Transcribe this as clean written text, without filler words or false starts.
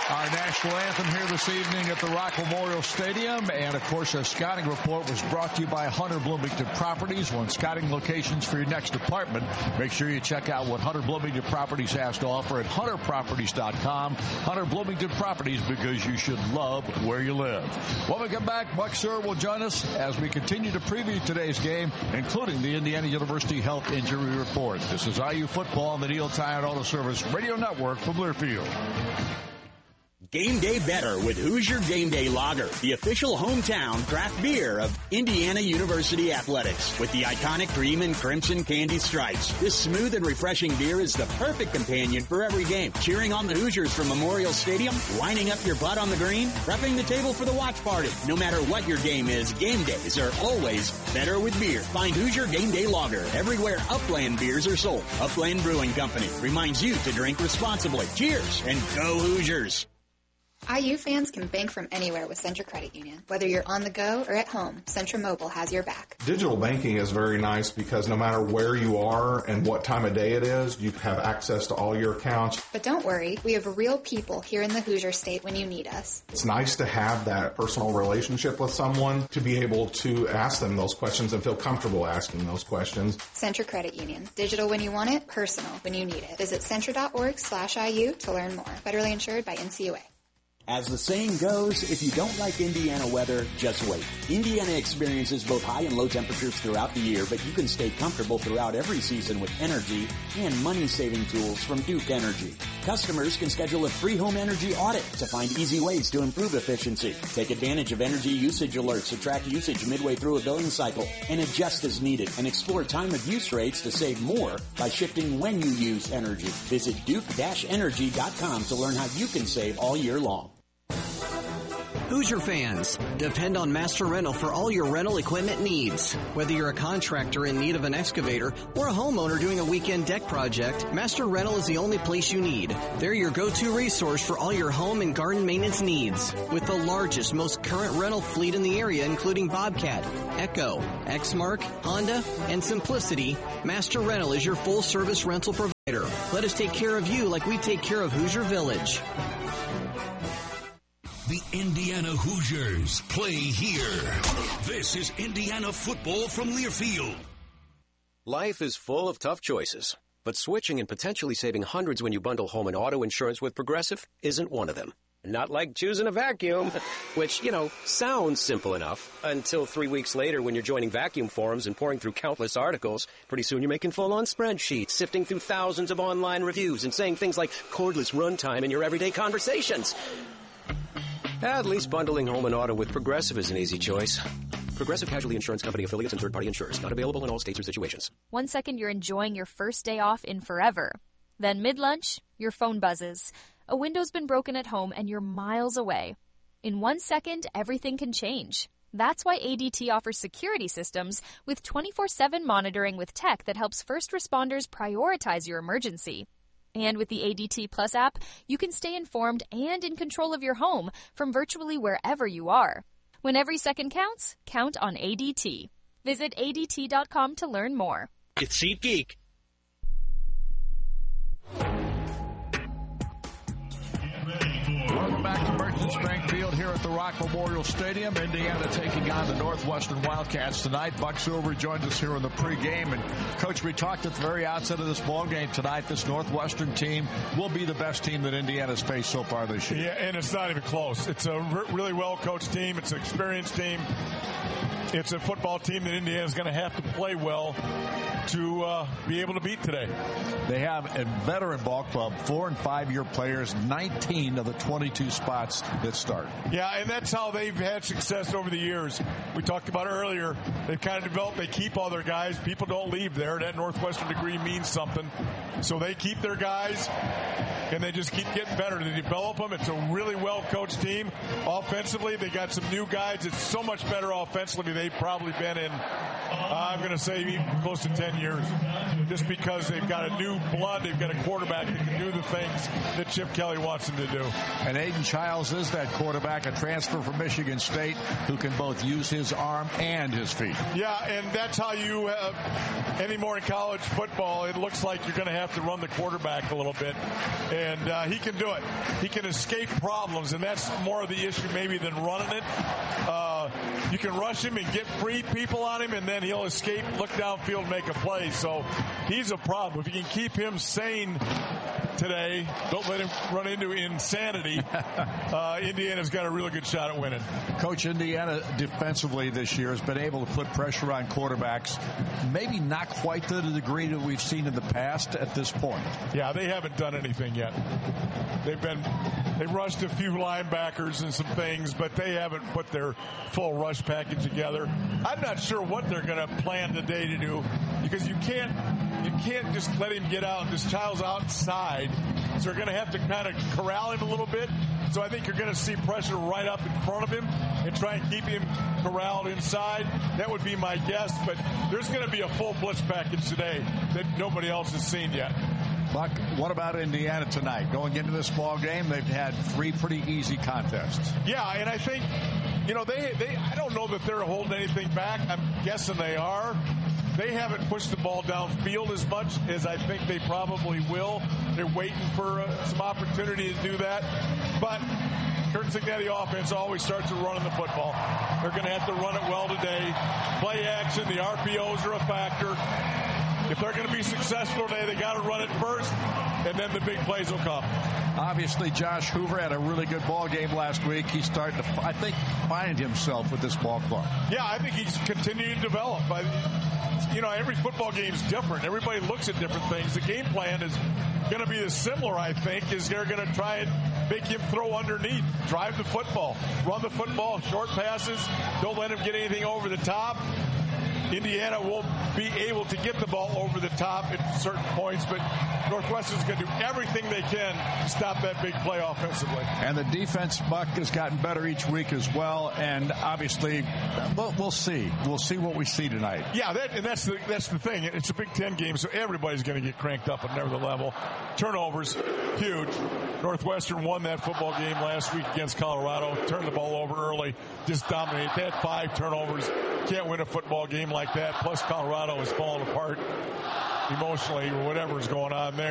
Our national anthem here this evening at the Rock Memorial Stadium. And, of course, our scouting report was brought to you by Hunter Bloomington Properties. One scouting locations for your next apartment. Make sure you check out what Hunter Bloomington Properties has to offer at hunterproperties.com. Hunter Bloomington Properties, because you should love where you live. When we come back, Buck Seward will join us as we continue to preview today's game, including the Indiana University Health Injury Report. This is IU Football on the Neil Tire Auto Service Radio Network from Learfield. Game day better with Hoosier Game Day Lager, the official hometown craft beer of Indiana University Athletics. With the iconic cream and crimson candy stripes, this smooth and refreshing beer is the perfect companion for every game. Cheering on the Hoosiers from Memorial Stadium, lining up your butt on the green, prepping the table for the watch party. No matter what your game is, game days are always better with beer. Find Hoosier Game Day Lager everywhere Upland beers are sold. Upland Brewing Company reminds you to drink responsibly. Cheers and go Hoosiers! IU fans can bank from anywhere with Centra Credit Union. Whether you're on the go or at home, Centra Mobile has your back. Digital banking is very nice because no matter where you are and what time of day it is, you have access to all your accounts. But don't worry, we have real people here in the Hoosier State when you need us. It's nice to have that personal relationship with someone, to be able to ask them those questions and feel comfortable asking those questions. Centra Credit Union. Digital when you want it, personal when you need it. Visit centra.org/IU to learn more. Federally insured by NCUA. As the saying goes, if you don't like Indiana weather, just wait. Indiana experiences both high and low temperatures throughout the year, but you can stay comfortable throughout every season with energy and money-saving tools from Duke Energy. Customers can schedule a free home energy audit to find easy ways to improve efficiency. Take advantage of energy usage alerts to track usage midway through a billing cycle and adjust as needed, and explore time of use rates to save more by shifting when you use energy. Visit duke-energy.com to learn how you can save all year long. Hoosier fans, depend on Master Rental for all your rental equipment needs. Whether you're a contractor in need of an excavator or a homeowner doing a weekend deck project, Master Rental is the only place you need. They're your go-to resource for all your home and garden maintenance needs. With the largest, most current rental fleet in the area, including Bobcat, Echo, Exmark, Honda, and Simplicity, Master Rental is your full-service rental provider. Let us take care of you like we take care of Hoosier Village. The Indiana Hoosiers play here. This is Indiana football from Learfield. Life is full of tough choices, but switching and potentially saving hundreds when you bundle home and auto insurance with Progressive isn't one of them. Not like choosing a vacuum, which, sounds simple enough until 3 weeks later when you're joining vacuum forums and pouring through countless articles. Pretty soon you're making full-on spreadsheets, sifting through thousands of online reviews and saying things like cordless runtime in your everyday conversations. At least bundling home and auto with Progressive is an easy choice. Progressive Casualty Insurance Company affiliates and third-party insurers. Not available in all states or situations. 1 second you're enjoying your first day off in forever. Then mid-lunch, your phone buzzes. A window's been broken at home and you're miles away. In 1 second, everything can change. That's why ADT offers security systems with 24/7 monitoring with tech that helps first responders prioritize your emergency. And with the ADT Plus app, you can stay informed and in control of your home from virtually wherever you are. When every second counts, count on ADT. Visit ADT.com to learn more. It's SeatGeek. Welcome back to Merchants Bank Field here at the Rock Memorial Stadium. Indiana taking on the Northwestern Wildcats tonight. Buck Seward joins us here in the pregame. And, Coach, we talked at the very outset of this ball game tonight. This Northwestern team will be the best team that Indiana's faced so far this year. Yeah, and it's not even close. It's a really well-coached team. It's an experienced team. It's a football team that Indiana's going to have to play well to be able to beat today. They have a veteran ball club, 4- and 5-year players, 19 of the 22 spots that start. Yeah, and that's how they've had success over the years. We talked about earlier, they've kind of developed, they keep all their guys. People don't leave there. That Northwestern degree means something. So they keep their guys, and they just keep getting better. They develop them. It's a really well-coached team. Offensively, they got some new guys. It's so much better offensively they've probably been in I'm going to say close to 10 years, just because they've got a new blood, they've got a quarterback that can do the things that Chip Kelly wants him to do. And Aiden Childs is that quarterback, a transfer from Michigan State, who can both use his arm and his feet. Yeah, and that's how you, anymore in college football, it looks like you're going to have to run the quarterback a little bit. And he can do it. He can escape problems, and that's more of the issue maybe than running it. You can rush him and get free people on him, and then he'll escape, look downfield, make a play. So he's a problem. If you can keep him sane today, don't let him run into insanity, Indiana's got a really good shot at winning. Coach, Indiana defensively this year has been able to put pressure on quarterbacks, maybe not quite to the degree that we've seen in the past at this point. Yeah, they haven't done anything yet. They've rushed a few linebackers and some things, but they haven't put their full rush package together. I'm not sure what they're going to plan today to do, because you can't just let him get out. This child's outside, so they're going to have to kind of corral him a little bit. So I think you're going to see pressure right up in front of him and try and keep him corralled inside. That would be my guess, but there's going to be a full blitz package today that nobody else has seen yet. Buck, what about Indiana tonight? Going into this ball game, they've had 3 pretty easy contests. Yeah, and I think, I don't know that they're holding anything back. I'm guessing they are. They haven't pushed the ball downfield as much as I think they probably will. They're waiting for some opportunity to do that. But Curt Cignetti offense always starts with running the football. They're going to have to run it well today. Play action, the RPOs are a factor. If they're going to be successful today, they got to run it first, and then the big plays will come. Obviously, Josh Hoover had a really good ball game last week. He's starting to, I think, find himself with this ball club. Yeah, I think he's continuing to develop. Every football game is different. Everybody looks at different things. The game plan is going to be as similar, I think, is they're going to try and make him throw underneath, drive the football, run the football, short passes. Don't let him get anything over the top. Indiana won't be able to get the ball over the top at certain points, but Northwestern's going to do everything they can to stop that big play offensively. And the defense, Buck, has gotten better each week as well, and obviously we'll see. We'll see what we see tonight. Yeah, that's the thing. It's a Big Ten game, so everybody's going to get cranked up at every level. Turnovers, huge. Northwestern won that football game last week against Colorado, turned the ball over early, just dominated. They had 5 turnovers. Can't win a football game like that. Plus, Colorado is falling apart emotionally or whatever's going on there.